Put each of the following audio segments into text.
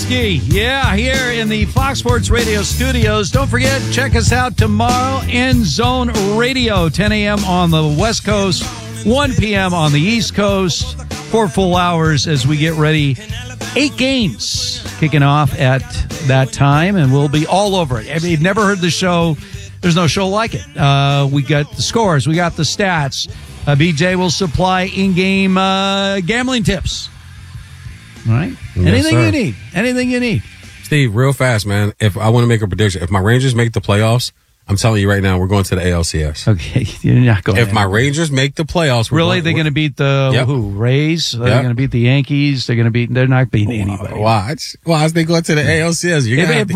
Husky. Yeah, here in the Fox Sports Radio studios. Don't forget, check us out tomorrow, End Zone Radio, 10 a.m. on the West Coast, 1 p.m. on the East Coast. 4 full hours as we get ready. 8 games kicking off at that time, and we'll be all over it. If you've never heard the show, there's no show like it. We got the scores. We got the stats. BJ will supply in-game gambling tips. All right? Yes, Anything you need. Steve, real fast, man. If I want to make a prediction, if my Rangers make the playoffs, I'm telling you right now, we're going to the ALCS. Okay, you're not going. If my Rangers make the playoffs, they're going to beat the who? Rays? They're going to beat the Yankees. They're not beating anybody. Why? Why is they going to the ALCS? If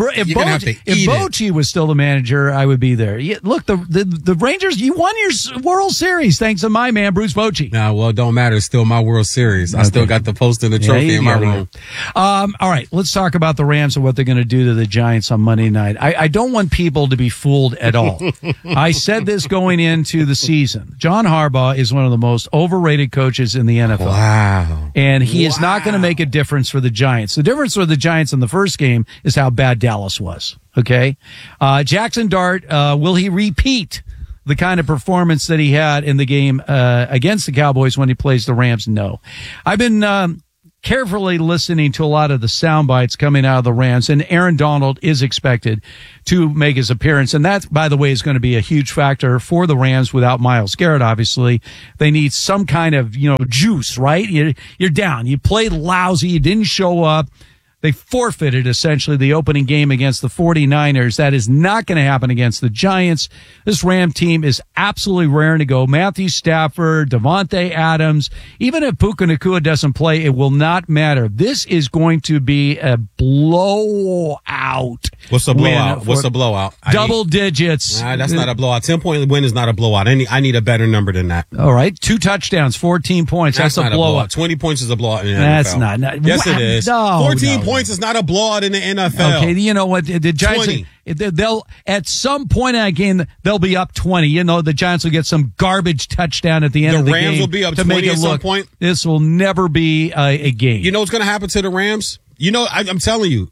Bochy was still the manager, I would be there. Look, the Rangers, you won your World Series thanks to my man Bruce Bochy. Nah, well, it don't matter. It's still my World Series. I still got the poster and the trophy in my room. All right, let's talk about the Rams and what they're going to do to the Giants on Monday night. I don't want people to be fooled at all. I said this going into the season. John Harbaugh is one of the most overrated coaches in the NFL. Wow. And he is not going to make a difference for the Giants. The difference for the Giants in the first game is how bad Dallas was. Okay. Jackson Dart, will he repeat the kind of performance that he had in the game against the Cowboys when he plays the Rams? No. I've been carefully listening to a lot of the sound bites coming out of the Rams, and Aaron Donald is expected to make his appearance. And that, by the way, is going to be a huge factor for the Rams without Myles Garrett, obviously. They need some kind of, juice, right? You're down. You played lousy. You didn't show up. They forfeited, essentially, the opening game against the 49ers. That is not going to happen against the Giants. This Ram team is absolutely raring to go. Matthew Stafford, Devontae Adams. Even if Puka Nacua doesn't play, it will not matter. This is going to be a blowout. What's a blowout? What's a blowout? Double digits. Nah, that's not a blowout. 10-point win is not a blowout. I need a better number than that. All right. 2 touchdowns, 14 points. That's a blowout. 20 points is a blowout in the That's NFL. Not. Yes, it is. No, 14 points is not a blowout in the NFL. Okay, you know what? The Giants, they'll at some point in that game, they'll be up 20. The Giants will get some garbage touchdown at the end of the game. The Rams will be up 20 at some point. This will never be a game. You know what's going to happen to the Rams? I'm telling you,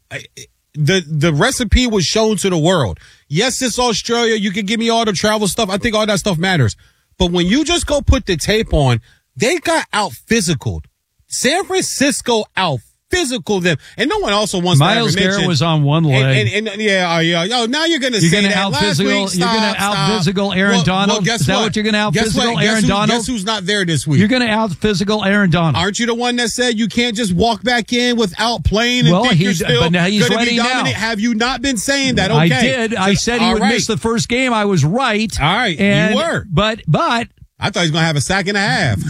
the recipe was shown to the world. Yes, it's Australia. You can give me all the travel stuff. I think all that stuff matters. But when you just go put the tape on, they got out-physicaled. San Francisco out-physical them. And no one also wants Myles to ever mention. Myles Garrett was on one leg. Now you're going to say that. You're going to out-physical Aaron Donald? Well, is that what you're going to out-physical Aaron Donald? Guess who's not there this week? You're going to out-physical Aaron Donald. Aren't you the one that said you can't just walk back in without playing and think you're still but now he's going to ready be dominant? now. Have you not been saying that? Okay. I did. I said he would miss the first game. I was right. All right. And, you were. But I thought he was going to have a sack and a half.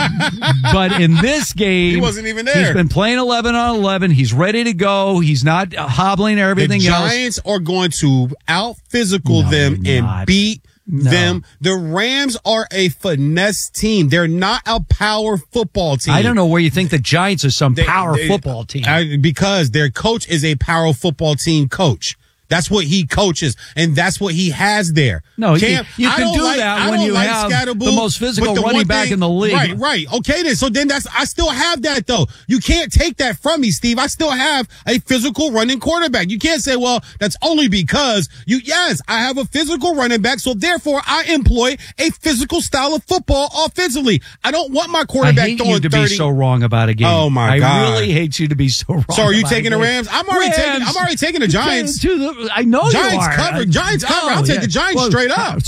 But in this game, he wasn't even there. He's been playing 11 on 11. He's ready to go. He's not hobbling everything else. The Giants are going to out-physical them and beat them. The Rams are a finesse team. They're not a power football team. I don't know where you think the Giants are some power football team. Because their coach is a power football team coach. That's what he coaches, and that's what he has there. No, you can do that when you have the most physical running back in the league. Right. Okay, then I still have that, though. You can't take that from me, Steve. I still have a physical running quarterback. You can't say, well, that's only because yes, I have a physical running back, so therefore I employ a physical style of football offensively. I don't want my quarterback throwing 30. I hate you to be so wrong about a game. Oh, my God. I really hate you to be so wrong. So are you taking the Rams? I'm already taking the Giants. I know Giants you are. cover. Giants cover. I'll take the Giants straight up.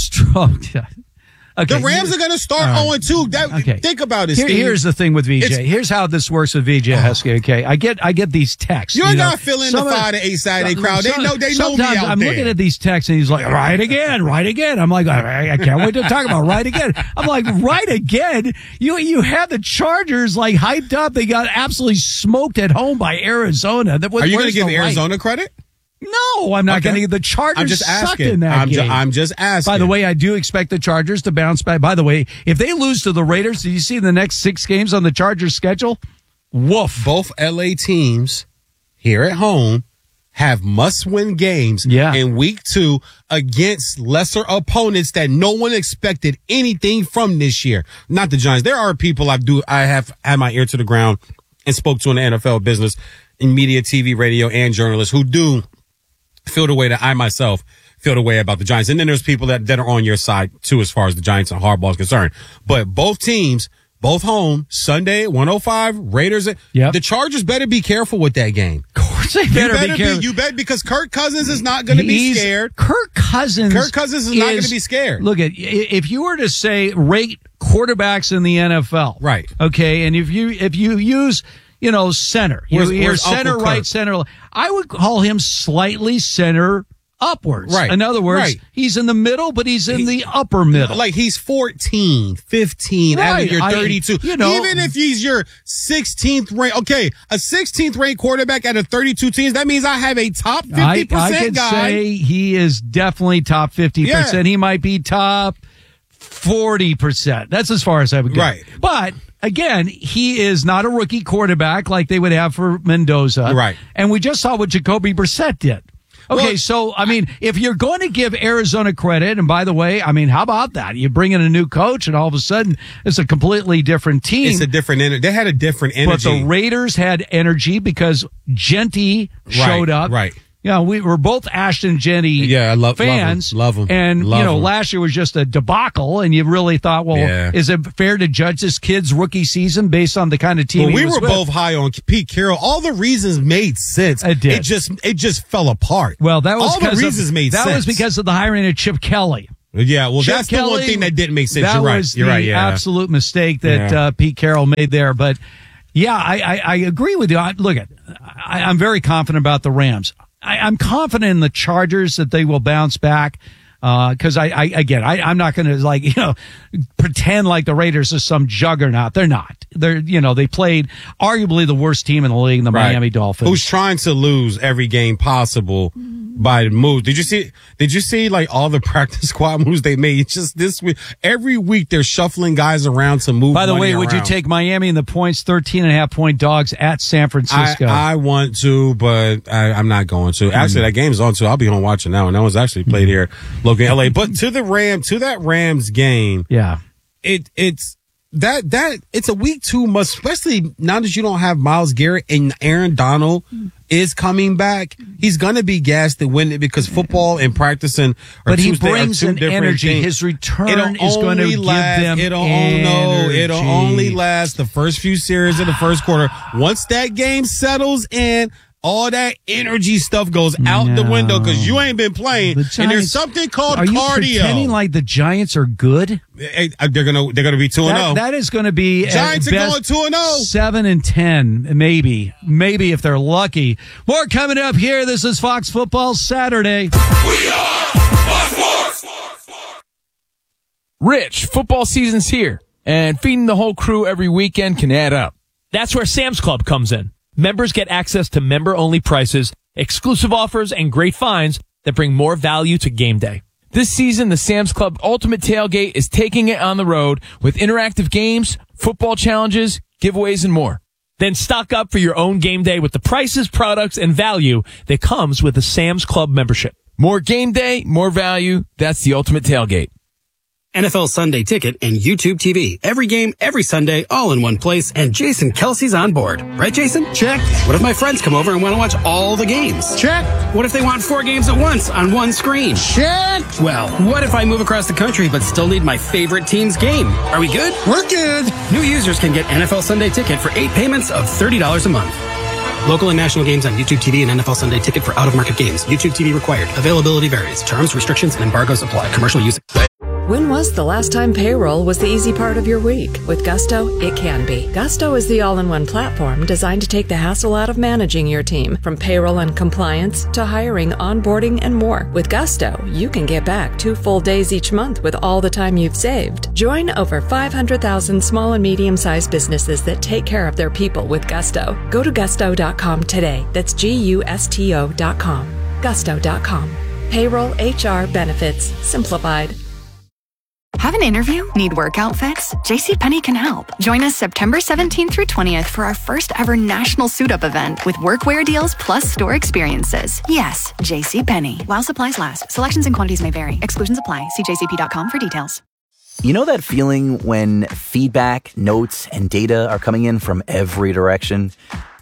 Okay. The Rams are going to start 0-2. Think about it, Steve. Here's the thing with VJ. Here's how this works with VJ Husky. Okay, I get these texts. You ain't got to fill in the 5 to 8 Saturday crowd. They know me out there. I'm looking at these texts and he's like, right again. I'm like, I can't wait to talk about right again. I'm like, right again? You had the Chargers like hyped up. They got absolutely smoked at home by Arizona. Are you going to give Arizona credit? No, I'm not going to. The Chargers sucked in that game. I'm just asking. By the way, I do expect the Chargers to bounce back. By the way, if they lose to the Raiders, do you see the next 6 games on the Chargers schedule? Woof. Both LA teams here at home have must-win games in week 2 against lesser opponents that no one expected anything from this year. Not the Giants. There are people I have had my ear to the ground and spoke to in the NFL business. in media, TV, radio, and journalists who do feel the way that I myself feel the way about the Giants. And then there's people that are on your side too, as far as the Giants and Harbaugh is concerned. But both teams, both home, Sunday, 105, Raiders. Yep. The Chargers better be careful with that game. Of course they better be careful. You bet, because Kirk Cousins is not going to be scared. Kirk Cousins is not going to be scared. Look, if you were to say rate quarterbacks in the NFL, right? Okay, and if you use center, you're center right, center. I would call him slightly center upwards. Right. In other words, he's in the middle, but he's in the upper middle. Like he's 14, 15 out of your 32. Even if he's your 16th ranked, okay, a 16th ranked quarterback out of 32 teams, that means I have a top 50% I guy. could say he is definitely top 50%. Yeah. He might be top 40%. That's as far as I would go. Right. But again, he is not a rookie quarterback like they would have for Mendoza. Right. And we just saw what Jacoby Brissett did. Okay, so, if you're going to give Arizona credit, and by the way, how about that? You bring in a new coach, and all of a sudden, it's a completely different team. It's a different energy. They had a different energy. But the Raiders had energy because Genty showed up. Right. We were both Ashton Genty fans. Love him. And, last year was just a debacle, and you really thought, is it fair to judge this kid's rookie season based on the kind of team we were both high on Pete Carroll. All the reasons made sense. It did. It just fell apart. Well, that was all the reasons made sense. That was because of the hiring of Chip Kelly. Yeah, well, Chip that's Kelly, the one thing that didn't make sense. That You're right. was You're right. Yeah. Absolute mistake that Pete Carroll made there. But, I agree with you. I'm very confident about the Rams. I'm confident in the Chargers that they will bounce back. Cause I'm not going to pretend like the Raiders are some juggernaut. They're not. They played arguably the worst team in the league, the Miami Dolphins. Who's trying to lose every game possible by move. Did you see like all the practice squad moves they made? It's just this week, every week they're shuffling guys around to move. By the way, around. Would you take Miami in the points, 13.5-point dogs at San Francisco? I want to, but I'm not going to. Actually, that game's on too. I'll be home watching now. And that was actually played here locally in LA. But to that Rams game. Yeah. It's a week 2 must, especially now that you don't have Myles Garrett and Aaron Donald is coming back. He's going to be gassed to win it because football and practicing are But he Tuesday, brings an energy. Things. His return is going to give them energy. It'll only last the first few series of the first quarter. Once that game settles in, all that energy stuff goes out the window because you ain't been playing. And there's something called cardio. Are you pretending like the Giants are good? They're gonna be 2-0. That is going to be Giants are going 2-0. 7-10, maybe if they're lucky. More coming up here. This is Fox Football Saturday. We are Fox Sports. Rich, football season's here, and feeding the whole crew every weekend can add up. That's where Sam's Club comes in. Members get access to member-only prices, exclusive offers, and great finds that bring more value to game day. This season, the Sam's Club Ultimate Tailgate is taking it on the road with interactive games, football challenges, giveaways, and more. Then stock up for your own game day with the prices, products, and value that comes with a Sam's Club membership. More game day, more value. That's the Ultimate Tailgate. NFL Sunday Ticket and YouTube TV. Every game, every Sunday, all in one place, and Jason Kelsey's on board. Right, Jason? Check. What if my friends come over and want to watch all the games? Check. What if they want 4 games at once on one screen? Check. Well, what if I move across the country but still need my favorite team's game? Are we good? We're good. New users can get NFL Sunday Ticket for 8 payments of $30 a month. Local and national games on YouTube TV and NFL Sunday Ticket for out-of-market games. YouTube TV required. Availability varies. Terms, restrictions, and embargoes apply. Commercial use. When was the last time payroll was the easy part of your week? With Gusto, it can be. Gusto is the all-in-one platform designed to take the hassle out of managing your team, from payroll and compliance to hiring, onboarding, and more. With Gusto, you can get back 2 full days each month with all the time you've saved. Join over 500,000 small and medium-sized businesses that take care of their people with Gusto. Go to gusto.com today. That's GUSTO.com. Gusto.com. Payroll, HR, benefits, simplified. Have an interview? Need work outfits? JCPenney can help. Join us September 17th through 20th for our first ever national suit-up event with workwear deals plus store experiences. Yes, JCPenney. While supplies last. Selections and quantities may vary. Exclusions apply. See jcp.com for details. You know that feeling when feedback, notes, and data are coming in from every direction?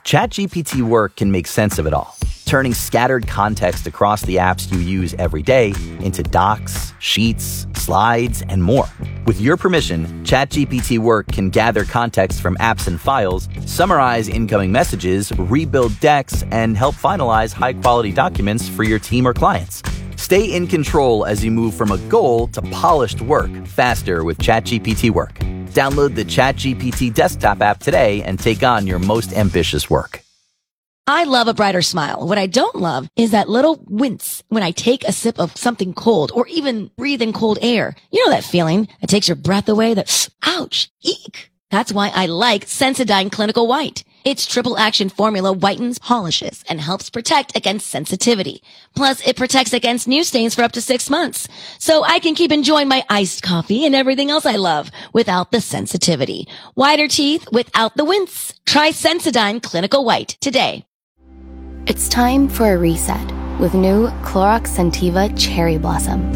ChatGPT Work can make sense of it all, turning scattered context across the apps you use every day into docs, sheets, slides, and more. With your permission, ChatGPT Work can gather context from apps and files, summarize incoming messages, rebuild decks, and help finalize high-quality documents for your team or clients. Stay in control as you move from a goal to polished work faster with ChatGPT Work. Download the ChatGPT desktop app today and take on your most ambitious work. I love a brighter smile. What I don't love is that little wince when I take a sip of something cold or even breathe in cold air. You know that feeling that takes your breath away, that ouch, eek. That's why I like Sensodyne Clinical White. Its triple action formula whitens, polishes, and helps protect against sensitivity. Plus, it protects against new stains for up to 6 months. So I can keep enjoying my iced coffee and everything else I love without the sensitivity. Whiter teeth without the wince. Try Sensodyne Clinical White today. It's time for a reset with new Clorox Scentiva Cherry Blossom.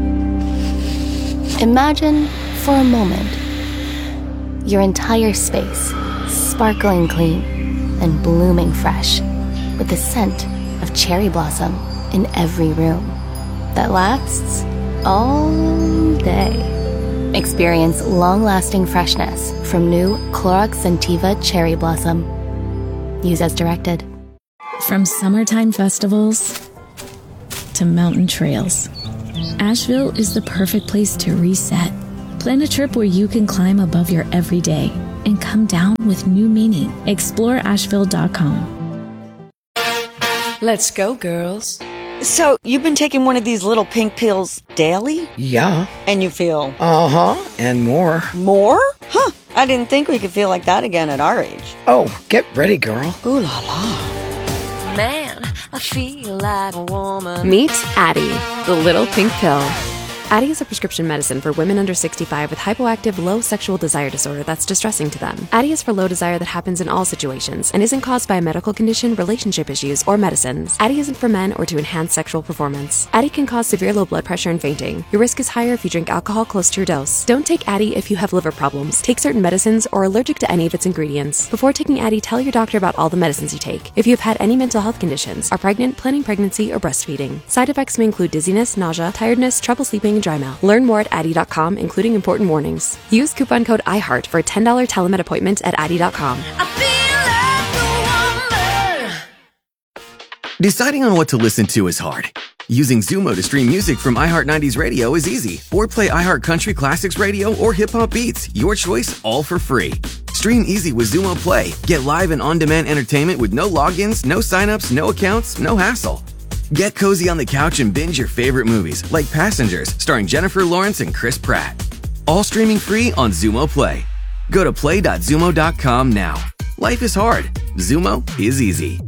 Imagine, for a moment, your entire space sparkling clean and blooming fresh with the scent of cherry blossom in every room that lasts all day. Experience long-lasting freshness from new Clorox Scentiva Cherry Blossom. Use as directed. From summertime festivals to mountain trails, Asheville is the perfect place to reset. Plan a trip where you can climb above your everyday and come down with new meaning. Explore Asheville.com. Let's go, girls. So, you've been taking one of these little pink pills daily? Yeah. And you feel? And more. More? Huh. I didn't think we could feel like that again at our age. Oh, get ready, girl. Ooh la la. Man, I feel like a woman. Meet Addie, the little pink pill. Addie is a prescription medicine for women under 65 with hypoactive low sexual desire disorder that's distressing to them. Addie is for low desire that happens in all situations and isn't caused by a medical condition, relationship issues, or medicines. Addie isn't for men or to enhance sexual performance. Addie can cause severe low blood pressure and fainting. Your risk is higher if you drink alcohol close to your dose. Don't take Addie if you have liver problems, take certain medicines, or are allergic to any of its ingredients. Before taking Addie, tell your doctor about all the medicines you take. If you have had any mental health conditions, are pregnant, planning pregnancy, or breastfeeding. Side effects may include dizziness, nausea, tiredness, trouble sleeping, and dry mouth. Learn more at Addie.com, including important warnings. Use coupon code IHEART for a $10 telemed appointment at Addie.com. Deciding on what to listen to is hard. Using Zumo to stream music from iHeart 90s Radio is easy. Or play iHeart Country Classics Radio or Hip Hop Beats. Your choice, all for free. Stream easy with Zumo Play. Get live and on-demand entertainment with no logins, no signups, no accounts, no hassle. Get cozy on the couch and binge your favorite movies, like Passengers, starring Jennifer Lawrence and Chris Pratt. All streaming free on Zumo Play. Go to play.zumo.com now. Life is hard. Zumo is easy.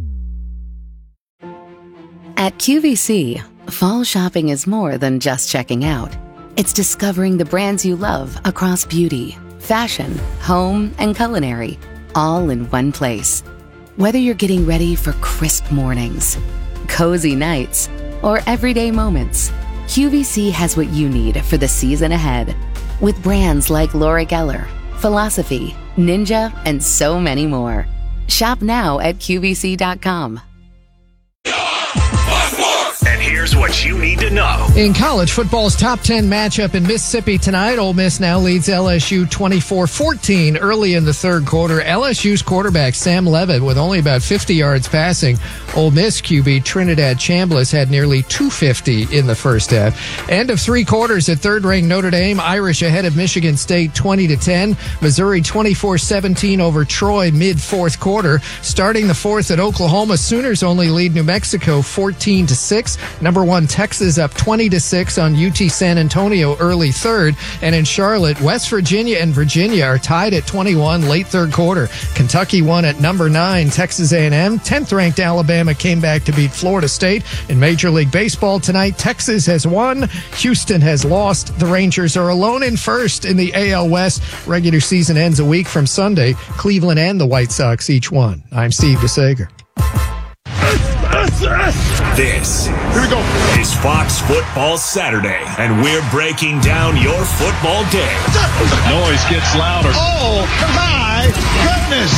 At QVC, fall shopping is more than just checking out. It's discovering the brands you love across beauty, fashion, home, and culinary, all in one place. Whether you're getting ready for crisp mornings, cozy nights, or everyday moments, QVC has what you need for the season ahead. With brands like Laura Geller, Philosophy, Ninja, and so many more. Shop now at QVC.com. And here's what you need to know. In college football's top 10 matchup in Mississippi tonight, Ole Miss now leads LSU 24-14 early in the third quarter. LSU's quarterback Sam Levitt with only about 50 yards passing. Ole Miss QB Trinidad Chambliss had nearly 250 in the first half. End of three quarters at third-ranked Notre Dame. Irish ahead of Michigan State 20-10. Missouri 24-17 over Troy mid-fourth quarter. Starting the fourth at Oklahoma, Sooners only lead New Mexico 14-6. Number one Texas up 20-6 on UT San Antonio early third. And in Charlotte, West Virginia and Virginia are tied at 21 late third quarter. Kentucky won at number 9 Texas A&M. 10th-ranked Alabama came back to beat Florida State. In Major League Baseball tonight, Texas has won. Houston has lost. The Rangers are alone in first in the AL West. Regular season ends a week from Sunday. Cleveland and the White Sox each won. I'm Steve DeSager. This is Fox Football Saturday, and we're breaking down your football day. The noise gets louder. Oh, my goodness.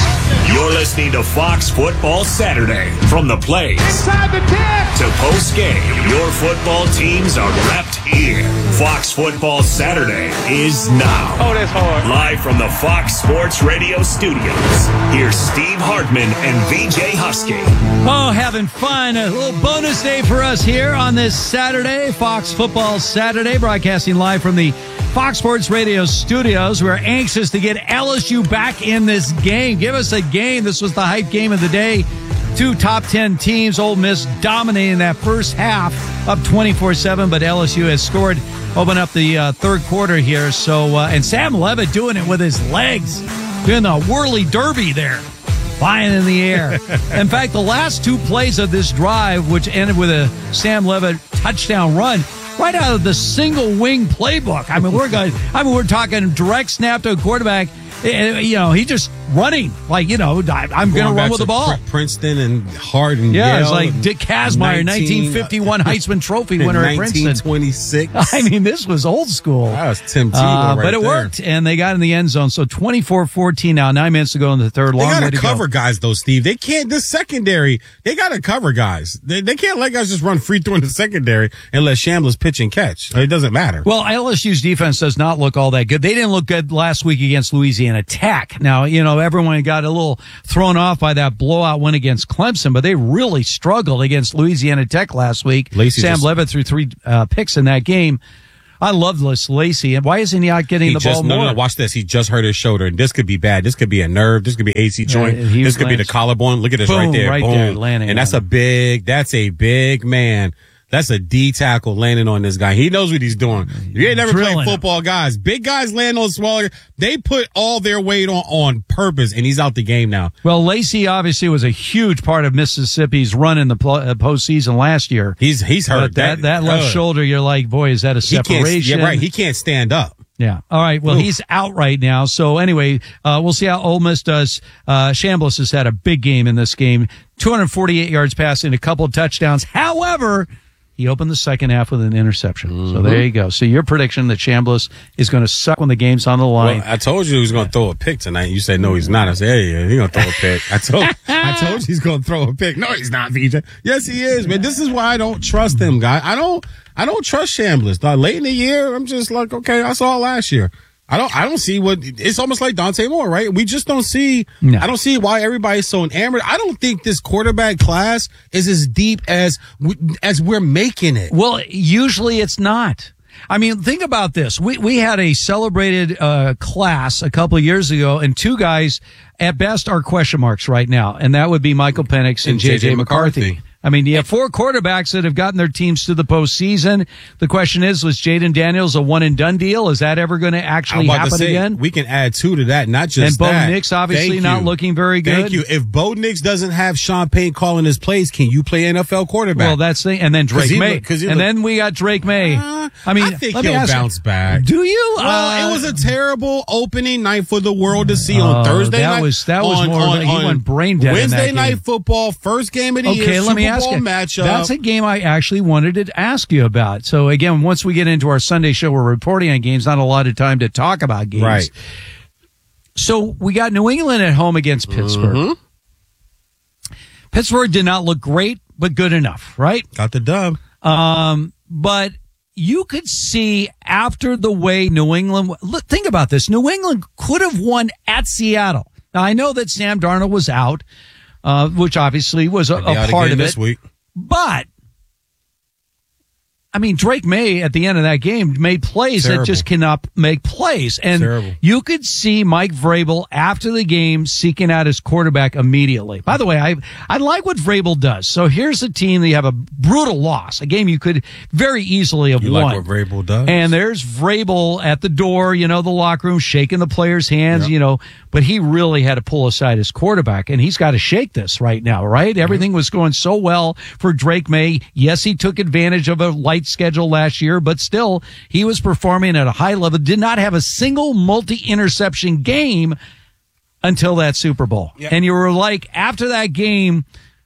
You're listening to Fox Football Saturday. From the plays Inside the 10 to post-game, your football teams are repped here. Fox Football Saturday is now. Oh, that's hard. Live from the Fox Sports Radio studios. Here's Steve Hartman and VJ Husky. Oh, having fun. A little bonus day for us here on this Saturday, Fox Football Saturday, broadcasting live from the Fox Sports Radio studios. We're anxious to get LSU back in this game. Give us a game. This was the hype game of the day. Two top 10 teams. Ole Miss dominating that first half up 24-7, but LSU has scored, open up the third quarter here. So, and Sam Levitt doing it with his legs, doing the whirly derby there, flying in the air. In fact, the last two plays of this drive, which ended with a Sam Levitt touchdown run, right out of the single wing playbook. I mean, we're talking direct snap to a quarterback. You know, he just running like, you know, I'm going to run with the ball. Princeton and Hardin. Yeah, it's like Dick Kazmaier, 1951 Heisman Trophy winner at Princeton. 1926. I mean, this was old school. That was Tim Tebow but it worked, and they got in the end zone. So 24-14 now, 9 minutes to go in the third. Long way to go. They got to cover guys, though, Steve. They can't, this secondary, they got to cover guys. They can't let guys just run free through in the secondary and let Shamblers pitch and catch. It doesn't matter. Well, LSU's defense does not look all that good. They didn't look good last week against Louisiana Tech. Now, you know, everyone got a little thrown off by that blowout win against Clemson, but they really struggled against Louisiana Tech last week. Sam Levitt threw 3 picks in that game. I love this Lacey. And why isn't he out getting the ball more? No, watch this. He just hurt his shoulder. This could be bad. This could be a nerve. This could be AC joint. This could be the collarbone. Look at this right there. Boom. And that's a big man. That's a D tackle landing on this guy. He knows what he's doing. You ain't never played football, guys. Big guys land on smaller. They put all their weight on purpose, and he's out the game now. Well, Lacey obviously was a huge part of Mississippi's run in the postseason last year. He's hurt. But that left shoulder, you're like, boy, is that a separation? Yeah, right. He can't stand up. Yeah. All right. Well, he's out right now. So anyway, we'll see how Ole Miss does. Shambliss has had a big game in this game. 248 yards passing, a couple of touchdowns. However, he opened the second half with an interception. So there you go. So your prediction that Shambliss is going to suck when the game's on the line. Well, I told you he was going to throw a pick tonight. You said, no, he's not. I said, hey, he's going to throw a pick. I told you he's going to throw a pick. No, he's not, VJ. Yes, he is, man. This is why I don't trust him, guy. I don't trust Shambliss. Late in the year, I'm just like, okay, I saw it last year. I don't see what it's almost like Dante Moore, right? We just don't see. No. I don't see why everybody's so enamored. I don't think this quarterback class is as deep as we're making it. Well, usually it's not. I mean, think about this. We had a celebrated class a couple of years ago, and 2 guys at best are question marks right now, and that would be Michael Penix and J.J. McCarthy. I mean, you have 4 quarterbacks that have gotten their teams to the postseason. The question is, was Jaden Daniels a one-and-done deal? Is that ever going to actually happen again? We can add 2 to that, not just that. And Bo Nix obviously not looking very good. Thank you. If Bo Nix doesn't have Sean Payton calling his plays, can you play NFL quarterback? Well, that's the and then Drake May. Then we got Drake May. I think he'll bounce back. Do you? Well, it was a terrible opening night for the world to see on Thursday night. That was more he went brain dead Wednesday in that night game. Football, first game of the year, let me ask you. matchup. That's a game I actually wanted to ask you about. So again, once we get into our Sunday show, we're reporting on games, not a lot of time to talk about games. Right. So we got New England at home against Pittsburgh. Pittsburgh did not look great, but good enough, right? Got the dub. But you could see after the way New England, look, think about this. New England could have won at Seattle. Now I know that Sam Darnold was out, which obviously was a part of it. This week. But, I mean, Drake May at the end of that game made plays that just cannot make plays. And you could see Mike Vrabel after the game seeking out his quarterback immediately. By the way, I like what Vrabel does. So here's a team that you have a brutal loss, a game you could very easily have won. You like what Vrabel does? And there's Vrabel at the door, the locker room, shaking the players' hands, but he really had to pull aside his quarterback, and he's got to shake this right now, right? Everything was going so well for Drake May. Yes, he took advantage of a light schedule last year, but still, he was performing at a high level, did not have a single multi-interception game until that Super Bowl. Yep. And you were like, after that game,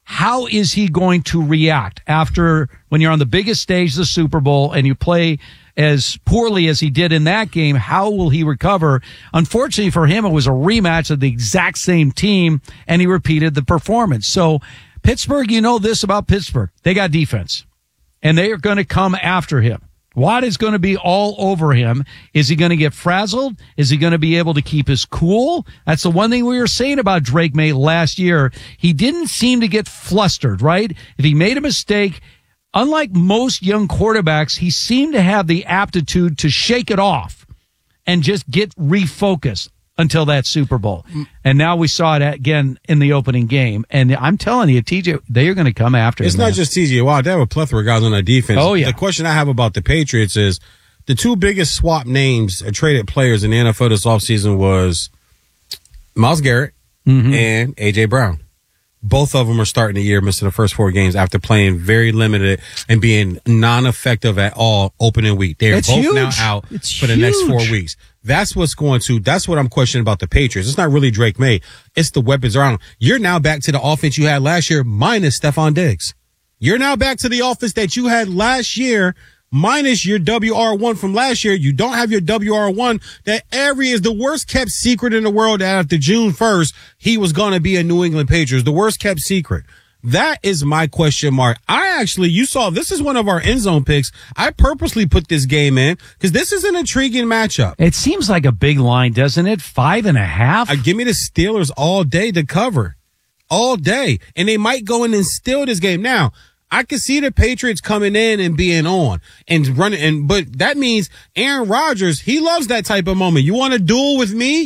how is he going to react after when you're on the biggest stage, the Super Bowl, and you play as poorly as he did in that game? How will he recover? Unfortunately for him, it was a rematch of the exact same team, and he repeated the performance. So Pittsburgh, you know this about Pittsburgh. They got defense, and they are going to come after him. Watt is going to be all over him. Is he going to get frazzled? Is he going to be able to keep his cool? That's the one thing we were saying about Drake May last year. He didn't seem to get flustered, right? If he made a mistake, unlike most young quarterbacks, he seemed to have the aptitude to shake it off and just get refocused until that Super Bowl. And now we saw it again in the opening game. And I'm telling you, TJ, they are going to come after him. It's not just TJ Watt. They have a plethora of guys on that defense. Oh, yeah. The question I have about the Patriots is the two biggest swap names, traded players in the NFL this offseason was Myles Garrett and A.J. Brown. Both of them are starting the year missing the first 4 games after playing very limited and being non-effective at all opening week. They're both now out for the next 4 weeks. That's what I'm questioning about the Patriots. It's not really Drake May. It's the weapons around. You're now back to the offense you had last year minus Stephon Diggs. You're now back to the offense that you had last year minus your WR1 from last year. You don't have your WR1 that is the worst kept secret in the world. That after June 1st, he was going to be a New England Patriots. The worst kept secret. That is my question mark. You saw this is one of our end zone picks. I purposely put this game in because this is an intriguing matchup. It seems like a big line, doesn't it? 5.5. Give me the Steelers all day to cover. All day. And they might go in and steal this game. Now, I can see the Patriots coming in and being on and running, but that means Aaron Rodgers, he loves that type of moment. You want to duel with me?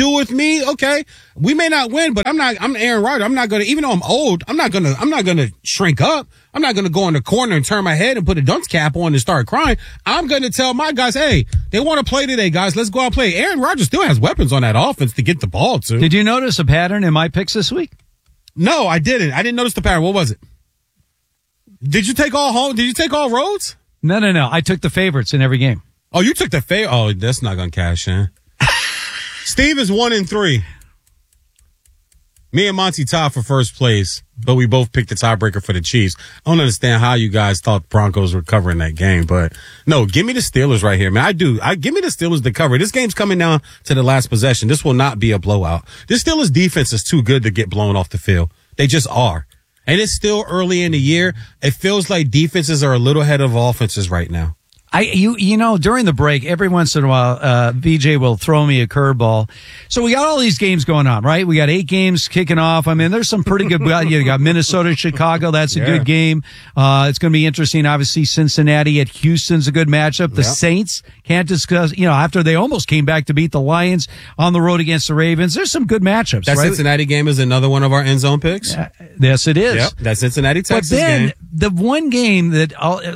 Okay. We may not win, but I'm Aaron Rodgers. I'm not going to, even though I'm old, I'm not going to shrink up. I'm not going to go in the corner and turn my head and put a dunce cap on and start crying. I'm going to tell my guys, hey, they want to play today, guys. Let's go out and play. Aaron Rodgers still has weapons on that offense to get the ball to. Did you notice a pattern in my picks this week? No, I didn't. I didn't notice the pattern. What was it? Did you take all home? Did you take all roads? No. I took the favorites in every game. Oh, you took the favorite. Oh, that's not going to cash in. Steve is 1-3. Me and Monty tied for first place, but we both picked the tiebreaker for the Chiefs. I don't understand how you guys thought Broncos were covering that game, but no, give me the Steelers right here, man. Give me the Steelers to cover. This game's coming down to the last possession. This will not be a blowout. This Steelers defense is too good to get blown off the field. They just are. And it's still early in the year. It feels like defenses are a little ahead of offenses right now. During the break, every once in a while, VJ will throw me a curveball. So we got all these games going on, right? We got 8 games kicking off. I mean, there's some pretty good. You got Minnesota, Chicago. That's a good game. It's going to be interesting. Obviously, Cincinnati at Houston's a good matchup. The Saints can't discuss, after they almost came back to beat the Lions on the road against the Ravens. There's some good matchups. That Cincinnati game is another one of our end zone picks. Yes, it is. Yep. That Cincinnati, Texas but then, game. The one game that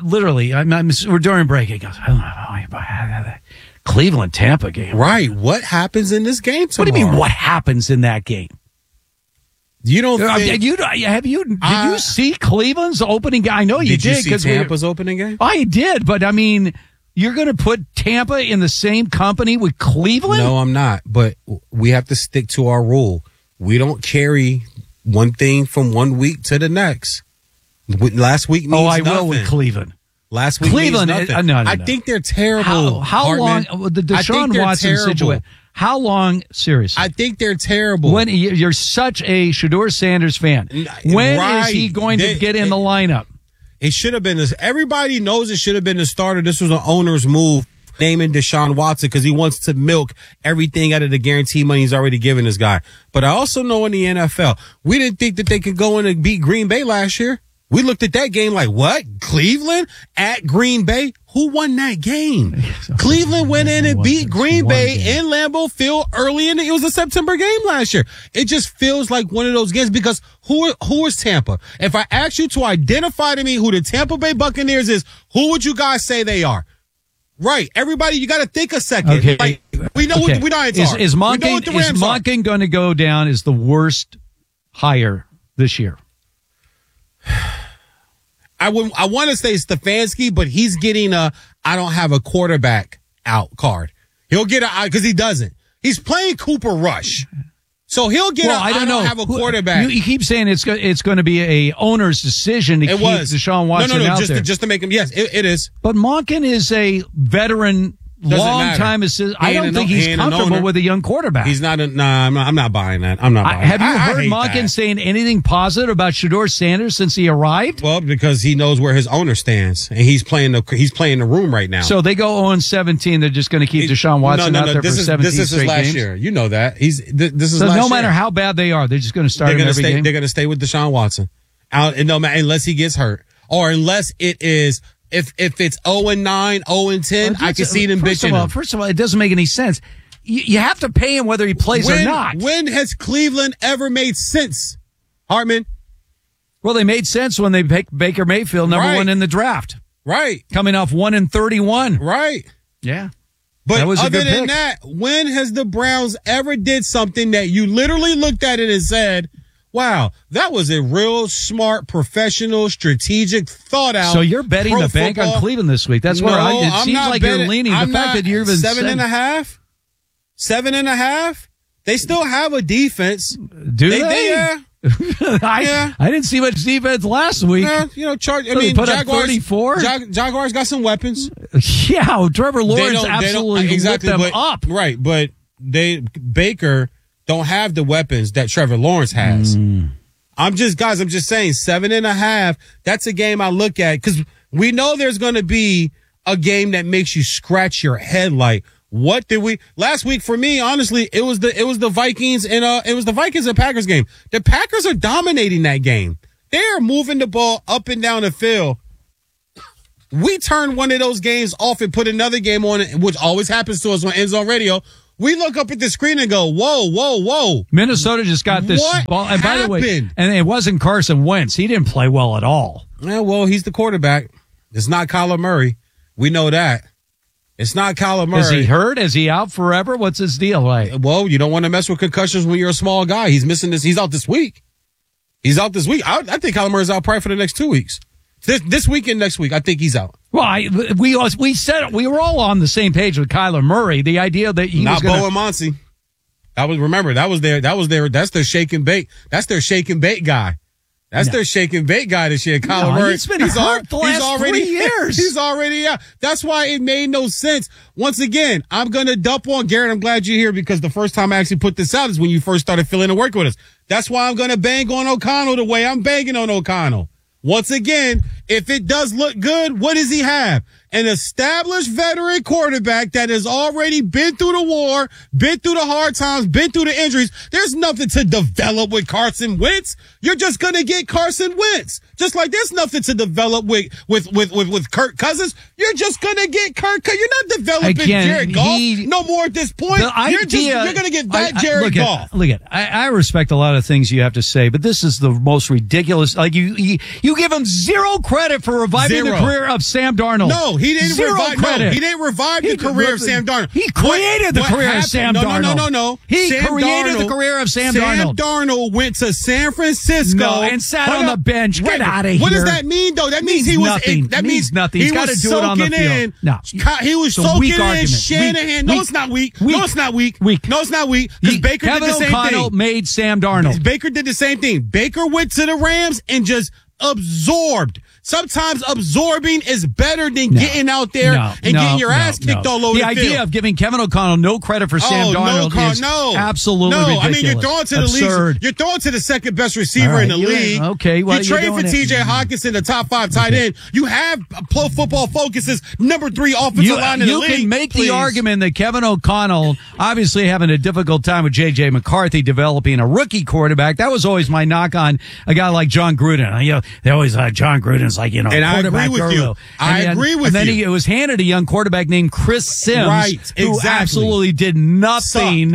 we're during break. It goes, I don't know, Cleveland Tampa game. Right. What happens in this game tomorrow? What do you mean? What happens in that game? You don't think, did you see Cleveland's opening game? I know you did. Did you see Tampa's opening game? I did, but I mean, you're going to put Tampa in the same company with Cleveland? No, I'm not. But we have to stick to our rule. We don't carry one thing from one week to the next. Last week means nothing. I will with Cleveland. Last week Cleveland, means nothing. No. I think they're terrible. How long? The Deshaun Watson situation. How long? Seriously, I think they're terrible. When you're such a Shedeur Sanders fan, when is he going to get in the lineup? It should have been this. Everybody knows it should have been the starter. This was an owner's move, naming Deshaun Watson because he wants to milk everything out of the guarantee money he's already given this guy. But I also know in the NFL, we didn't think that they could go in and beat Green Bay last year. We looked at that game like, what? Cleveland at Green Bay? Who won that game? Cleveland went in and beat Green Bay in Lambeau Field early in it was a September game last year. It just feels like one of those games because who is Tampa? If I ask you to identify to me who the Tampa Bay Buccaneers is, who would you guys say they are? Right. Everybody, you got to think a second. Okay. Like, we know what the Giants are. Is Monken going to go down as the worst hire this year? I want to say Stefanski, but he's getting I don't have a quarterback out card. He'll get because he doesn't. He's playing Cooper Rush. So he'll get. I don't know. Have a quarterback. You keep saying it's going to be a owner's decision to keep Deshaun Watson out there. Just to make him. Yes, it is. But Monken is a veteran. Long time assistant. I don't think he's comfortable with a young quarterback. He's not. I'm not buying that. I'm not buying. Have you heard Monken saying anything positive about Shedeur Sanders since he arrived? Well, because he knows where his owner stands, and he's playing the room right now. So they go 0-17. They're just going to keep Deshaun Watson out there for 17 This is his last games? year. You know that. This is so last no year. matter how bad they are, they're just going to start him every game. They're going to stay with Deshaun Watson, unless he gets hurt, or unless it is. If it's 0-9, 0-10, I can see them bitching him. First of all, it doesn't make any sense. You have to pay him whether he plays or not. When has Cleveland ever made sense, Hartman? Well, they made sense when they picked Baker Mayfield, number one in the draft. Right. Coming off 1-31. Right. Yeah. But that was other a good than pick. that, when has the Browns ever did something that you literally looked at it and said, wow, that was a real smart, professional, strategic, thought out. So you're betting the bank on Cleveland this week. That's where it seems like you're leaning. The fact that you're even 7.5, 7.5. They still have a defense. Do they? Yeah. I didn't see much defense last week. Yeah, put up 34. Jaguars got some weapons. Yeah, Trevor Lawrence absolutely lit them up. Right, but Baker don't have the weapons that Trevor Lawrence has. I'm just saying 7.5. That's a game I look at because we know there's going to be a game that makes you scratch your head. Like, what did we last week? For me, honestly, it was the Vikings and Packers game. The Packers are dominating that game. They're moving the ball up and down the field. We turn one of those games off and put another game on, which always happens to us on End Zone Radio. We look up at the screen and go, whoa, whoa, whoa. Minnesota just got this ball. And by the way, and it wasn't Carson Wentz. He didn't play well at all. Yeah, well, he's the quarterback. It's not Kyler Murray. We know that. It's not Kyler Murray. Is he hurt? Is he out forever? What's his deal like? Well, you don't want to mess with concussions when you're a small guy. He's missing this. He's out this week. I think Kyler Murray's out probably for the next 2 weeks. This week and next week, I think he's out. Well, we said we were all on the same page with Kyler Murray. The idea that he not was going Bo and Monty. That's their shake and bake. That's their shake and bake guy. That's their shake and bake guy this year. Kyler Murray. He's been hurt the last 3 years. He's already out. That's why it made no sense. Once again, I'm going to dump on Garrett. I'm glad you're here because the first time I actually put this out is when you first started filling and working with us. That's why I'm going to bang on O'Connell the way I'm banging on O'Connell. Once again, if it does look good, what does he have? An established veteran quarterback that has already been through the war, been through the hard times, been through the injuries. There's nothing to develop with Carson Wentz. You're just going to get Carson Wentz. Just like there's nothing to develop with Kirk Cousins. You're just going to get Kirk Cousins. You're not developing Jared Goff no more at this point. You're going to get that Jared Goff. Look at, I respect a lot of things you have to say, but this is the most ridiculous. Like you give him zero credit for reviving the career of Sam Darnold. No, he didn't revive. Credit. No, he didn't revive the career of Sam Darnold. He created the career of Sam Darnold. No. He created the career of Sam Darnold. Sam Darnold went to San Francisco and sat on the bench. Get out of here. What does that mean, though? That means he was. That means nothing. He's got to do it on the field. No, he was soaking in Shanahan. No, it's not weak. No, it's not weak. No, it's not weak. Because Baker did the same thing. Kevin O'Connell made Sam Darnold. Baker did the same thing. Baker went to the Rams and just absorbed. Sometimes absorbing is better than getting out there and getting your ass kicked all over the field. The idea of giving Kevin O'Connell no credit for Sam Darnold is absolutely ridiculous. I mean, you're throwing to the league. You're throwing to the second best receiver in the league. Okay, well, you trade for T.J. Hockenson, the top 5 tight end. You have Pro Football Focus's number 3 offensive line in the league. You can make the argument that Kevin O'Connell, obviously having a difficult time with J.J. McCarthy developing a rookie quarterback. That was always my knock on a guy like John Gruden. You know, they always John Gruden's like, you know, and I agree with you. I agree with you. And then it was handed a young quarterback named Chris Sims, who absolutely did nothing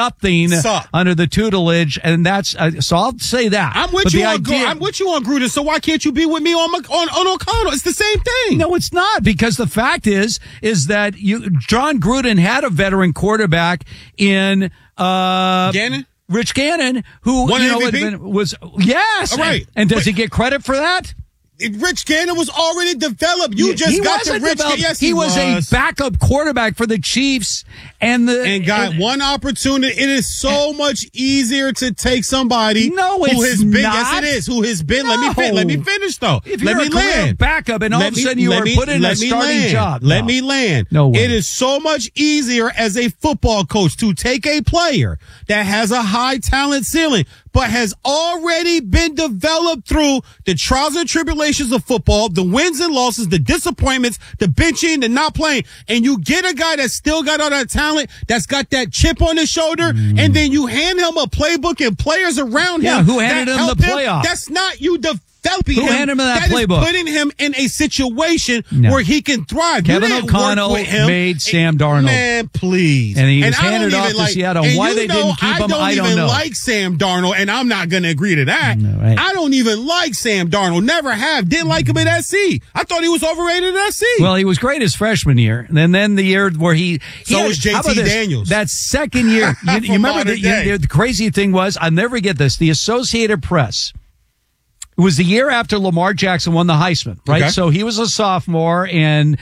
under the tutelage. And that's so I'll say that. I'm with you on Gruden. So why can't you be with me on O'Connell? It's the same thing. No, it's not, because the fact is that John Gruden had a veteran quarterback in Gannon. Rich Gannon, who was yes. All right. And does he get credit for that? Rich Gannon was already developed. You just got to Rich Gannon. Yes, he was a backup quarterback for the Chiefs and got one opportunity. It is so much easier to take somebody who has been. Yes, it is. Who has been. Let me finish though. If you're a career backup and all of a sudden you are put in a starting job. Let me land. No way. It is so much easier as a football coach to take a player that has a high talent ceiling, but has already been developed through the trials and tribulations of football, the wins and losses, the disappointments, the benching, the not playing, and you get a guy that's still got all that talent, that's got that chip on his shoulder, and then you hand him a playbook and players around him. Who handed him the playoff? That's not you developing him. Who handed him that playbook? Is putting him in a situation where he can thrive. Kevin O'Connell made Sam Darnold. Man, please. And he was handed off to Seattle. Why they didn't keep him, I don't know. I don't even like Sam Darnold, and I'm not going to agree to that. No, right. I don't even like Sam Darnold. Never have. Didn't like him at SC. I thought he was overrated at SC. Well, he was great his freshman year. And then the year where So was JT Daniels. That second year. You remember the crazy thing was, I'll never forget this, the Associated Press. It was the year after Lamar Jackson won the Heisman, right? Okay. So he was a sophomore and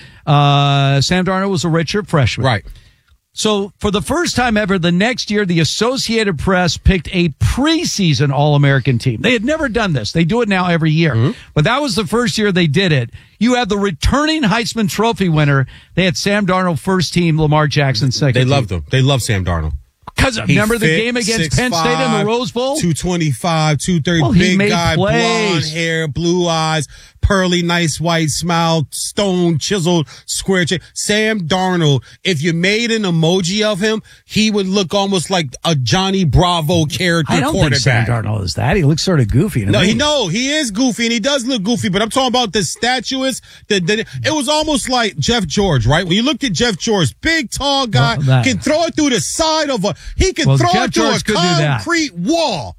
Sam Darnold was a redshirt freshman. Right. So for the first time ever, the next year, the Associated Press picked a preseason All-American team. They had never done this. They do it now every year. But that was the first year they did it. You had the returning Heisman Trophy winner. They had Sam Darnold first team, Lamar Jackson second They team. loved him. They love Sam Darnold. Because remember the game against Penn State in the Rose Bowl? 225, 230, Well, he big made guy, plays. blonde hair, blue eyes, pearly, nice white smile, stone, chiseled, square chin. Sam Darnold, if you made an emoji of him, he would look almost like a Johnny Bravo character I don't quarterback. think Sam Darnold is that. He looks sort of goofy. To me. He is goofy, and he does look goofy, but I'm talking about the statuous. It was almost like Jeff George, right? When you looked at Jeff George, big, tall guy, can throw it through the side of he can throw Jeff it through George a could do that. concrete wall.